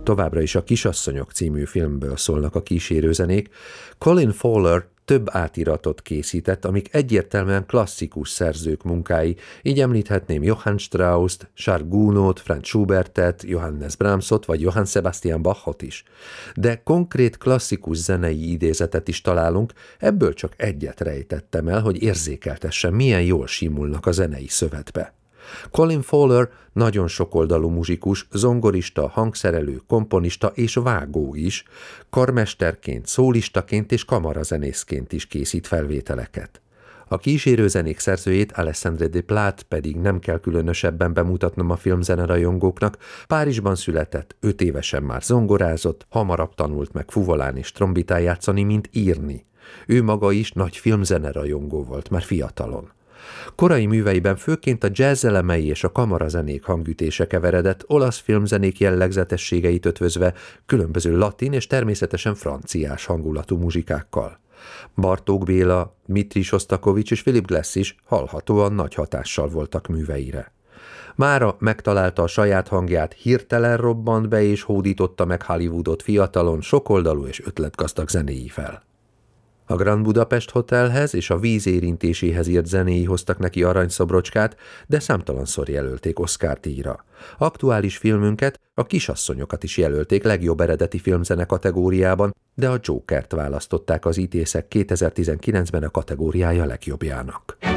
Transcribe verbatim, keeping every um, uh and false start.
Továbbra is a Kisasszonyok című filmből szólnak a kísérőzenék. Colin Fowler több átiratot készített, amik egyértelműen klasszikus szerzők munkái, így említhetném Johann Strauss-t, Charles Gounod, Franz Schubertet, Johannes Brahmsot vagy Johann Sebastian Bachot is. De konkrét klasszikus zenei idézetet is találunk, ebből csak egyet rejtettem el, hogy érzékeltessem, milyen jól simulnak a zenei szövetbe. Colin Fowler nagyon sokoldalú muzsikus, zongorista, hangszerelő, komponista és vágó is, karmesterként, szólistaként és kamarazenészként is készít felvételeket. A kísérőzenék szerzőjét, Alessandre Desplat pedig nem kell különösebben bemutatnom a filmzene rajongóknak. Párizsban született, öt évesen már zongorázott, hamarabb tanult meg fuvolán és trombitán játszani, mint írni. Ő maga is nagy filmzene rajongó volt már fiatalon. Korai műveiben főként a jazz elemei és a kamarazenék hangütése keveredett, olasz filmzenék jellegzetességeit ötvözve különböző latin és természetesen franciás hangulatú muzsikákkal. Bartók Béla, Dmitri Sostakovich és Philip Glass is hallhatóan nagy hatással voltak műveire. Mára megtalálta a saját hangját, hirtelen robbant be és hódította meg Hollywoodot fiatalon, sokoldalú és ötletgazdag zenéivel. A Grand Budapest Hotelhez és a Víz érintéséhez írt zenéi hoztak neki aranyszobrocskát, de számtalanszor jelölték Oscar-díjra. Aktuális filmünket, a Kisasszonyokat is jelölték legjobb eredeti filmzene kategóriában, de a Jokert választották az ítészek kétezer-tizenkilencben a kategóriája legjobbjának.